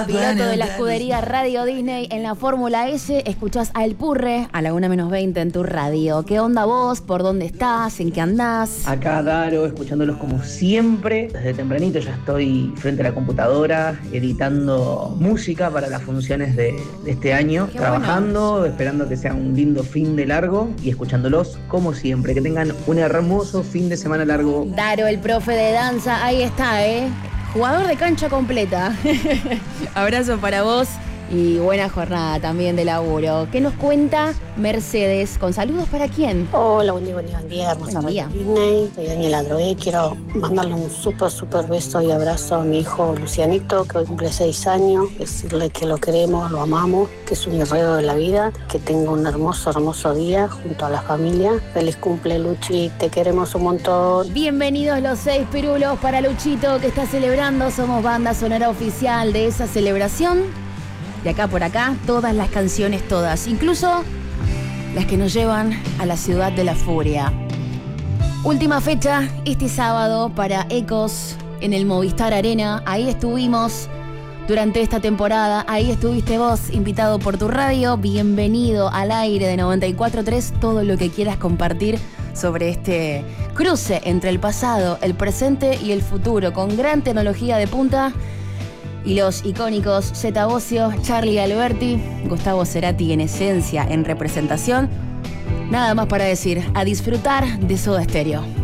Piloto de la escudería Radio Disney en la Fórmula S, escuchás a El Purre a la 1:20 en tu radio. ¿Qué onda vos? ¿Por dónde estás? ¿En qué andás? Acá Daro, escuchándolos como siempre. Desde tempranito ya estoy frente a la computadora editando música para las funciones de este año. Qué trabajando, bueno. esperando que sea un lindo fin de largo y escuchándolos como siempre. Que tengan un hermoso fin de semana largo. Daro, el profe de danza, ahí está, jugador de cancha completa. Abrazo para vos y buena jornada también de laburo. ¿Qué nos cuenta Mercedes? ¿Con saludos para quién? Hola, buen día, hermosa Buen día. Disney. Soy Daniela Droé. Quiero mandarle un súper beso y abrazo a mi hijo Lucianito, que hoy cumple 6 años. Decirle que lo queremos, lo amamos, que es un guerrero de la vida. Que tenga un hermoso día junto a la familia. Feliz cumple, Luchi. Te queremos un montón. Bienvenidos los 6 pirulos para Luchito que está celebrando. Somos banda sonora oficial de esa celebración. De acá por acá, todas las canciones, todas. Incluso las que nos llevan a la ciudad de la furia. Última fecha, este sábado para Ecos en el Movistar Arena. Ahí estuvimos durante esta temporada. Ahí estuviste vos, invitado por tu radio. Bienvenido al aire de 94.3. Todo lo que quieras compartir sobre este cruce entre el pasado, el presente y el futuro, con gran tecnología de punta. Y los icónicos Zeta Bosio, Charlie Alberti, Gustavo Cerati en esencia, en representación. Nada más para decir, a disfrutar de Soda Stereo.